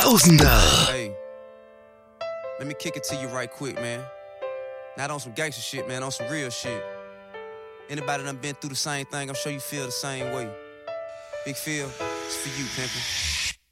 Tausender. Hey, let me kick it to you right quick, man. Not on some gangster shit, man, on some real shit. Anybody done been through the same thing, I'm sure you feel the same way. Big Phil, it's for you, pimpin'.